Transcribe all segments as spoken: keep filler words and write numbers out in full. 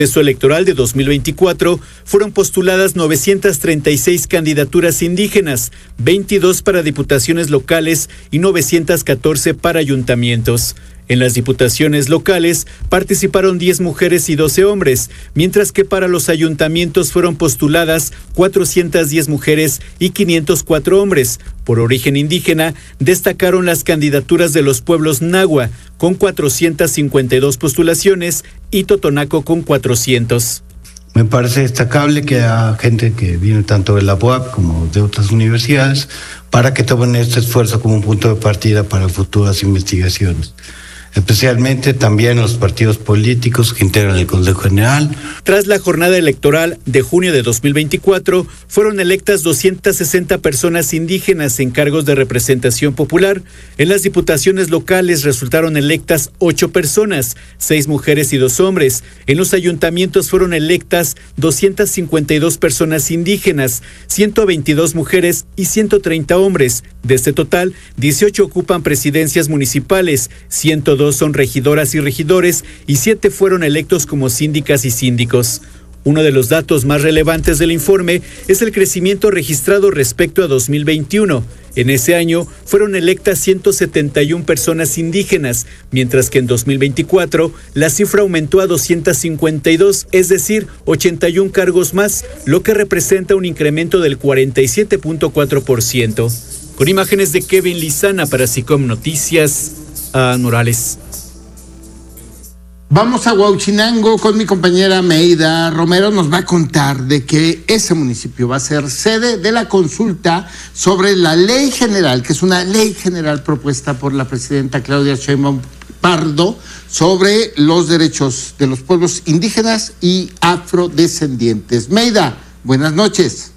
proceso electoral de dos mil veinticuatro fueron postuladas novecientas treinta y seis candidaturas indígenas, veintidós para diputaciones locales y novecientas catorce para ayuntamientos. En las diputaciones locales participaron diez mujeres y doce hombres, mientras que para los ayuntamientos fueron postuladas cuatrocientas diez mujeres y quinientos cuatro hombres. Por origen indígena, destacaron las candidaturas de los pueblos Nahua, con cuatrocientas cincuenta y dos postulaciones, y Totonaco con cuatrocientos. Me parece destacable que haya gente que viene tanto de la U A P como de otras universidades para que tomen este esfuerzo como un punto de partida para futuras investigaciones. Especialmente también los partidos políticos que integran el Consejo General. Tras la jornada electoral de junio de dos mil veinticuatro, fueron electas doscientas sesenta personas indígenas en cargos de representación popular. En las diputaciones locales resultaron electas ocho personas, seis mujeres y dos hombres. En los ayuntamientos fueron electas doscientas cincuenta y dos personas indígenas, ciento veintidós mujeres y ciento treinta hombres. De este total, dieciocho ocupan presidencias municipales, ciento dos son regidoras y regidores y siete fueron electos como síndicas y síndicos. Uno de los datos más relevantes del informe es el crecimiento registrado respecto a dos mil veintiuno. En ese año fueron electas ciento setenta y una personas indígenas, mientras que en dos mil veinticuatro la cifra aumentó a doscientas cincuenta y dos, es decir, ochenta y uno cargos más, lo que representa un incremento del cuarenta y siete punto cuatro por ciento. Con imágenes de Kevin Lizana para SICOM Noticias, a Morales. Vamos a Huauchinango con mi compañera Meida Romero. Nos va a contar de que ese municipio va a ser sede de la consulta sobre la ley general, que es una ley general propuesta por la presidenta Claudia Sheinbaum Pardo sobre los derechos de los pueblos indígenas y afrodescendientes. Meida, buenas noches.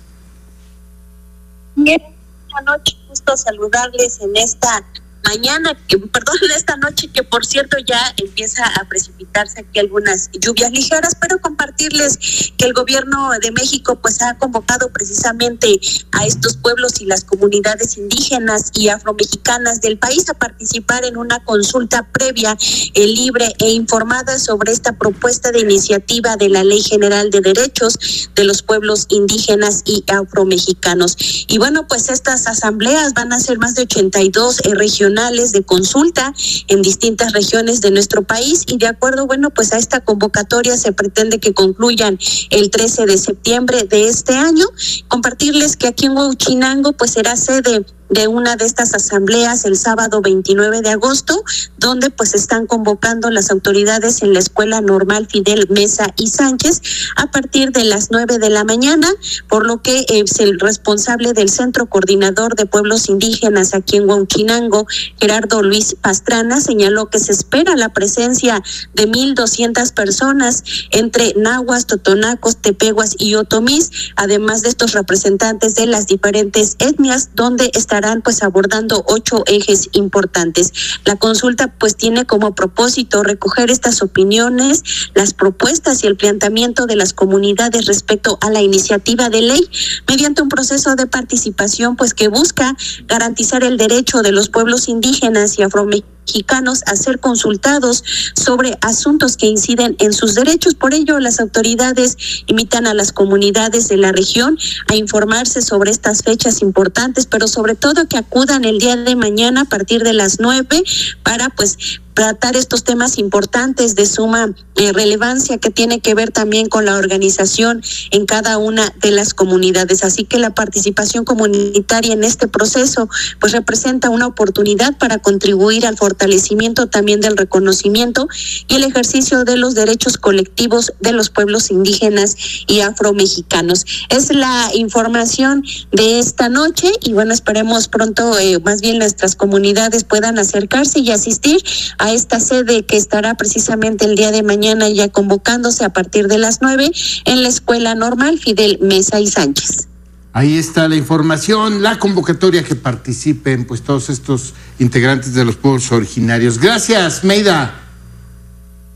Bien, buenas noches, gusto saludarles en esta mañana, que, perdón, esta noche, que por cierto ya empieza a precipitarse aquí algunas lluvias ligeras, pero compartirles que el gobierno de México pues ha convocado precisamente a estos pueblos y las comunidades indígenas y afromexicanas del país a participar en una consulta previa, eh, libre e informada sobre esta propuesta de iniciativa de la Ley General de Derechos de los Pueblos Indígenas y Afromexicanos. Y bueno, pues estas asambleas van a ser más de ochenta y dos eh, regionales de consulta en distintas regiones de nuestro país, y de acuerdo, bueno, pues a esta convocatoria se pretende que concluyan el trece de septiembre de este año. Compartirles que aquí en Huauchinango pues será sede de una de estas asambleas el sábado veintinueve de agosto, donde pues están convocando las autoridades en la Escuela Normal Fidel Mesa y Sánchez a partir de las nueve de la mañana, por lo que es el responsable del Centro Coordinador de Pueblos Indígenas aquí en Huauchinango, Gerardo Luis Pastrana, señaló que se espera la presencia de mil doscientas personas entre nahuas, totonacos, tepehuas y otomís, además de estos representantes de las diferentes etnias, donde estarán pues abordando ocho ejes importantes. La consulta pues tiene como propósito recoger estas opiniones, las propuestas y el planteamiento de las comunidades respecto a la iniciativa de ley mediante un proceso de participación pues que busca garantizar el derecho de los pueblos indígenas y afromexicanos a ser consultados sobre asuntos que inciden en sus derechos. Por ello, las autoridades invitan a las comunidades de la región a informarse sobre estas fechas importantes, pero sobre todo que acudan el día de mañana a partir de las nueve para pues tratar estos temas importantes de suma eh, relevancia que tiene que ver también con la organización en cada una de las comunidades. Así que la participación comunitaria en este proceso pues representa una oportunidad para contribuir al fortalecimiento también del reconocimiento y el ejercicio de los derechos colectivos de los pueblos indígenas y afromexicanos. Es la información de esta noche y bueno, esperemos pronto eh, más bien nuestras comunidades puedan acercarse y asistir a esta sede que estará precisamente el día de mañana ya convocándose a partir de las nueve en la Escuela Normal Fidel Mesa y Sánchez. Ahí está la información, la convocatoria, que participen pues todos estos integrantes de los pueblos originarios. Gracias, Meida.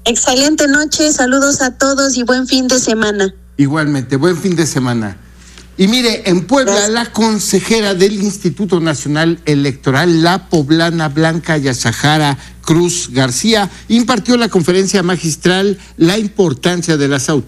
Excelente noche, saludos a todos y buen fin de semana. Igualmente, buen fin de semana. Y mire, en Puebla, la consejera del Instituto Nacional Electoral, la poblana Blanca Yasajara Cruz García, impartió la conferencia magistral La importancia de las autoridades